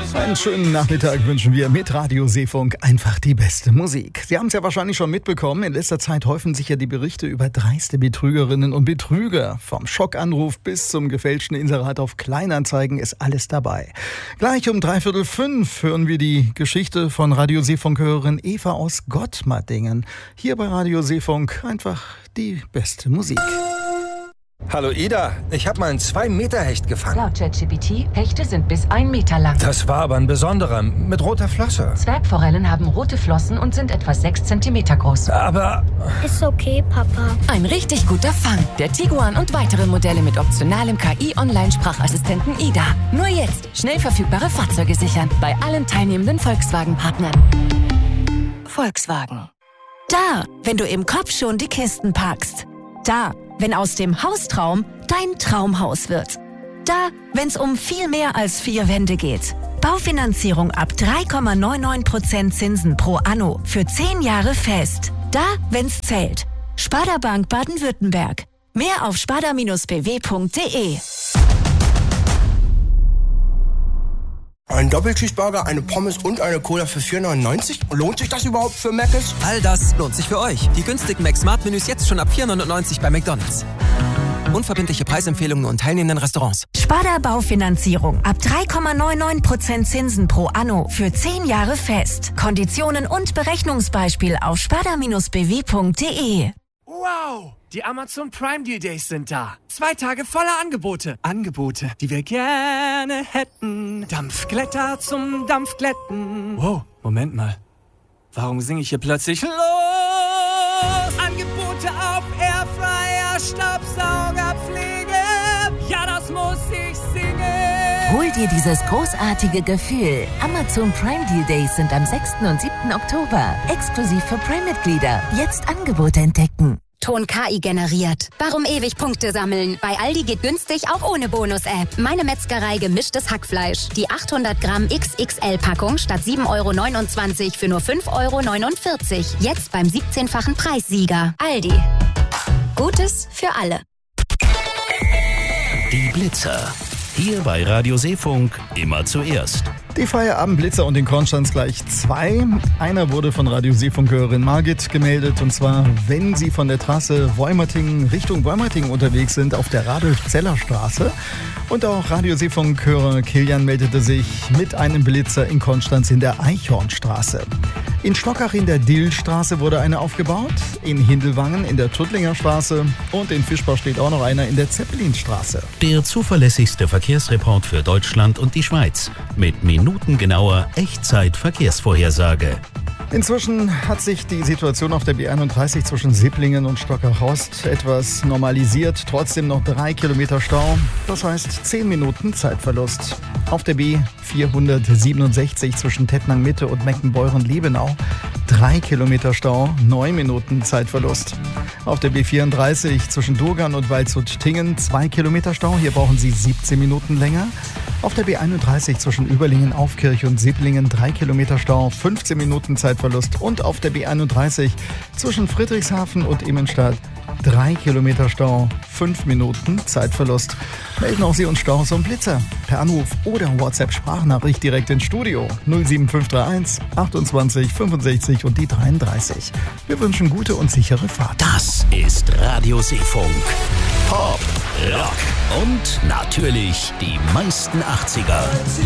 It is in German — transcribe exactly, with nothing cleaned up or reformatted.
Einen schönen Nachmittag wünschen wir mit Radio Seefunk einfach die beste Musik. Sie haben es ja wahrscheinlich schon mitbekommen, in letzter Zeit häufen sich ja die Berichte über dreiste Betrügerinnen und Betrüger. Vom Schockanruf bis zum gefälschten Inserat auf Kleinanzeigen ist alles dabei. Gleich um dreiviertel fünf hören wir die Geschichte von Radio Seefunk-Hörerin Eva aus Gottmardingen. Hier bei Radio Seefunk einfach die beste Musik. Hallo Ida, ich habe mal einen zwei Meter Hecht gefangen. Laut ChatGPT, Hechte sind bis ein Meter lang. Das war aber ein besonderer, mit roter Flosse. Zwergforellen haben rote Flossen und sind etwa sechs Zentimeter groß. Aber... Ist okay, Papa. Ein richtig guter Fang. Der Tiguan und weitere Modelle mit optionalem K I-Online-Sprachassistenten Ida. Nur jetzt schnell verfügbare Fahrzeuge sichern. Bei allen teilnehmenden Volkswagen-Partnern. Volkswagen. Da, wenn du im Kopf schon die Kisten packst. Da, wenn aus dem Haustraum dein Traumhaus wird. Da, wenn es um viel mehr als vier Wände geht. Baufinanzierung ab drei Komma neunundneunzig Prozent Zinsen pro Anno für zehn Jahre fest. Da, wenn's zählt. Sparda Bank Baden-Württemberg. Mehr auf sparda Bindestrich b w Punkt d e. Ein Doppelcheeseburger, eine Pommes und eine Cola für vier neunundneunzig? Lohnt sich das überhaupt für Mc's? All das lohnt sich für euch. Die günstigen Mac-Smart-Menüs jetzt schon ab vier neunundneunzig bei McDonald's. Unverbindliche Preisempfehlungen und teilnehmenden Restaurants. Sparda Baufinanzierung ab drei Komma neunundneunzig Prozent Zinsen pro Anno für zehn Jahre fest. Konditionen und Berechnungsbeispiel auf sparda Bindestrich b w Punkt d e. Wow! Die Amazon Prime Deal Days sind da. Zwei Tage voller Angebote. Angebote, die wir gerne hätten. Dampfglätter zum Dampfglätten. Wow, Moment mal. Warum singe ich hier plötzlich los? Angebote auf Airfryer, Staubsaugerpflege. Ja, das muss ich singen. Hol dir dieses großartige Gefühl. Amazon Prime Deal Days sind am sechsten und siebten Oktober. Exklusiv für Prime-Mitglieder. Jetzt Angebote entdecken. Ton K I generiert. Warum ewig Punkte sammeln? Bei Aldi geht günstig auch ohne Bonus-App. Meine Metzgerei gemischtes Hackfleisch. Die achthundert Gramm X X L-Packung statt sieben Euro neunundzwanzig für nur fünf Euro neunundvierzig. Jetzt beim siebzehnfachen Preissieger. Aldi. Gutes für alle. Die Blitzer. Hier bei Radio Seefunk immer zuerst. Die Feierabendblitzer und in Konstanz gleich zwei. Einer wurde von Radio Seefunk-Hörerin Margit gemeldet, und zwar, wenn Sie von der Trasse Wolmertingen Richtung Wolmertingen unterwegs sind, auf der Radolf-Zeller-Straße. Und auch Radio Seefunk-Hörer Kilian meldete sich mit einem Blitzer in Konstanz in der Eichhornstraße. In Stockach in der Dillstraße wurde eine aufgebaut, in Hindelwangen in der Tuttlinger Straße und in Fischbach steht auch noch einer in der Zeppelinstraße. Der zuverlässigste Verkehrsreport für Deutschland und die Schweiz mit minutengenauer Echtzeit-Verkehrsvorhersage. Inzwischen hat sich die Situation auf der B einunddreißig zwischen Sipplingen und Stockach-Ost etwas normalisiert. Trotzdem noch drei Kilometer Stau, das heißt zehn Minuten Zeitverlust. Auf der B vierhundertsiebenundsechzig zwischen Tettnang Mitte und Meckenbeuren-Liebenau drei Kilometer Stau, neun Minuten Zeitverlust. Auf der B vierunddreißig zwischen Durgan und Waldshut-Tingen zwei Kilometer Stau, hier brauchen Sie siebzehn Minuten länger. Auf der B einunddreißig zwischen Überlingen, Aufkirch und Sipplingen drei Kilometer Stau, fünfzehn Minuten Zeitverlust. Und auf der B einunddreißig zwischen Friedrichshafen und Immenstadt drei Kilometer Stau, fünf Minuten Zeitverlust. Melden auch Sie uns Staus und Blitzer per Anruf oder WhatsApp-Sprachnachricht direkt ins Studio null sieben fünf drei eins achtundzwanzig fünfundsechzig und die dreiunddreißig. Wir wünschen gute und sichere Fahrt. Das ist Radio Seefunk. Pop, Rock und natürlich die meisten achtziger.